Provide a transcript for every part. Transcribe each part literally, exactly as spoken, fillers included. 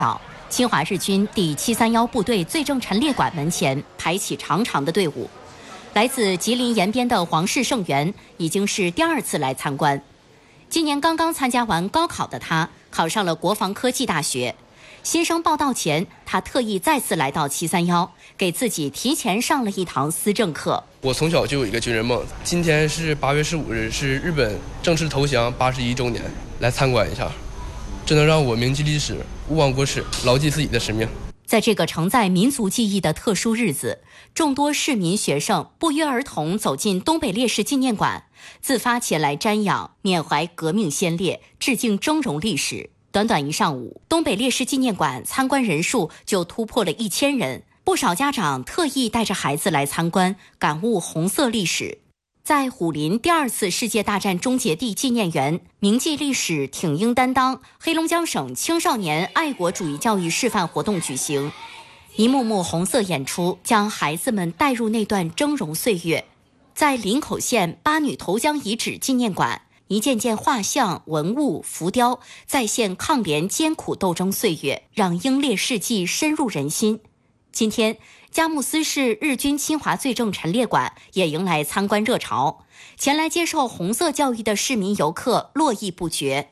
岛，侵华日军第七三一部队罪证陈列馆门前排起长长的队伍。来自吉林延边的黄氏盛元已经是第二次来参观。今年刚刚参加完高考的他，考上了国防科技大学。新生报到前，他特意再次来到七三一，给自己提前上了一堂思政课。 我从小就有一个军人梦，今天是八月十五日，是日本正式投降八十一周年，来参观一下，这能让我铭记历史，勿忘国耻，牢记自己的使命。 在这个承载民族记忆的特殊日子，众多市民学生不约而同走进东北烈士纪念馆，自发前来瞻仰，缅怀革命先烈，致敬峥嵘历史。短短一上午，东北烈士纪念馆参观人数就突破了一千人，不少家长特意带着孩子来参观，感悟红色历史。在虎林第二次世界大战终结地纪念园，铭记历史，挺英担当，黑龙江省青少年爱国主义教育示范活动举行。一幕幕红色演出将孩子们带入那段峥嵘岁月。在林口县八女投江遗址纪念馆，一件件画像、文物、浮雕再现抗联艰苦斗争岁月，让英烈事迹深入人心。今天，佳木斯市日军侵华罪证陈列馆也迎来参观热潮，前来接受红色教育的市民游客络绎不绝。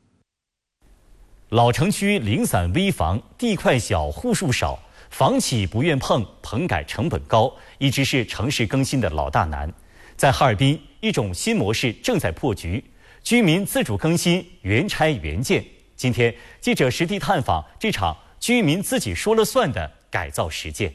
老城区零散危房，地块小，户数少，房企不愿碰，棚改成本高，一直是城市更新的老大难。在哈尔滨，一种新模式正在破局，居民自主更新，原拆原建。今天，记者实地探访这场居民自己说了算的改造实践。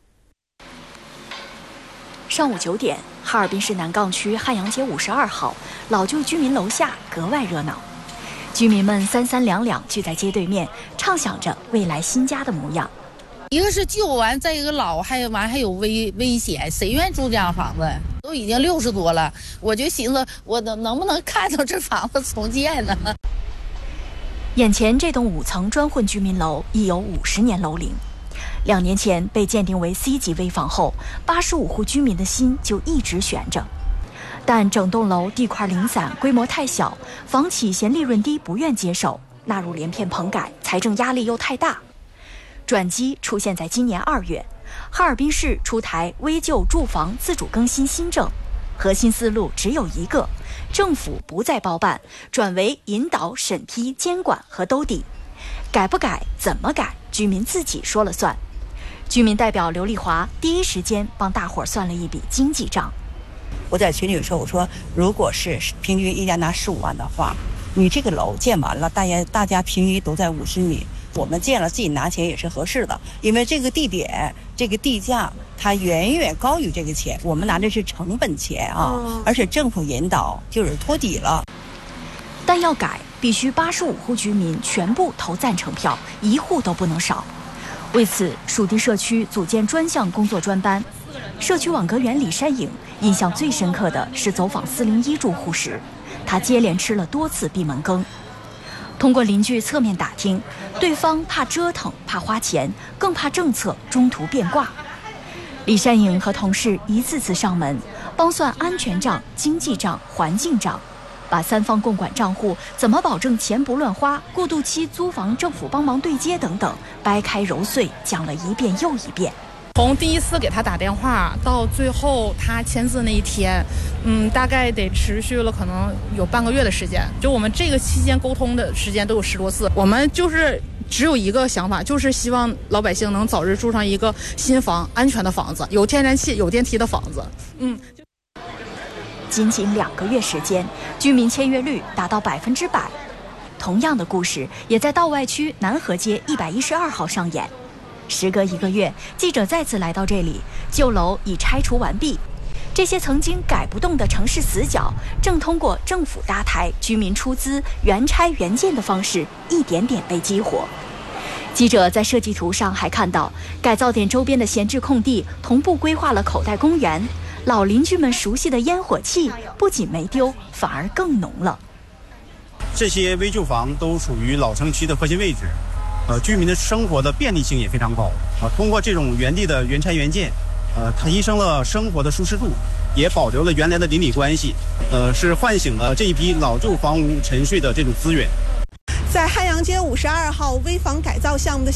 上午九点，哈尔滨市南岗区汉阳街五十二号老旧居民楼下格外热闹，居民们三三两两聚在街对面，畅想着未来新家的模样。 一个是旧完，再一个老，还有完还有危危险，谁愿意住这样房子？都已经六十多了，我就寻思我能能不能看到这房子重建呢？ 眼前这栋五层砖混居民楼已有五十年楼龄，两年前被鉴定为 C 级危房后，八十五户居民的心就一直悬着。但整栋楼地块零散，规模太小，房企嫌利润低不愿接手，纳入连片棚改，财政压力又太大。转机出现在今年二月，哈尔滨市出台危旧住房自主更新新政，核心思路只有一个：政府不再包办，转为引导、审批、监管和兜底。改不改、怎么改，居民自己说了算。居民代表刘丽华第一时间帮大伙儿算了一笔经济账。 我在群里说，我说如果是平均一家拿十五万的话，你这个楼建完了，大家大家平均都在五十米。我们建了自己拿钱也是合适的，因为这个地点这个地价它远远高于这个钱，我们拿的是成本钱啊，嗯、而且政府引导就是托底了。 但要改，必须八十五户居民全部投赞成票，一户都不能少。为此，属地社区组建专项工作专班。社区网格员李山颖印象最深刻的是走访四零一住户时，他接连吃了多次闭门羹。通过邻居侧面打听，对方怕折腾，怕花钱，更怕政策中途变卦。李善颖和同事一次次上门，帮算安全账、经济账、环境账，把三方共管账户怎么保证钱不乱花、过渡期租房政府帮忙对接等等，掰开揉碎讲了一遍又一遍。 从第一次给他打电话到最后他签字那一天，嗯，大概得持续了可能有半个月的时间。就我们这个期间沟通的时间都有十多次。我们就是只有一个想法，就是希望老百姓能早日住上一个新房、安全的房子，有天然气、有电梯的房子。嗯， 仅仅两个月时间，居民签约率达到百分之百。同样的故事也在道外区南河街一百一十二号上演。时隔一个月，记者再次来到这里，旧楼已拆除完毕，这些曾经改不动的城市死角，正通过政府搭台、居民出资、原拆原建的方式，一点点被激活。记者在设计图上还看到，改造点周边的闲置空地同步规划了口袋公园，老邻居们熟悉的烟火气不仅没丢，反而更浓了。 这些危旧房都属于老城区的核心位置。呃，居民的生活的便利性也非常高啊、呃。通过这种原地的原拆原建，呃，它提升了生活的舒适度，也保留了原来的邻里关系，呃，是唤醒了这一批老旧房屋沉睡的这种资源。 在汉阳街五十二号危房改造项目的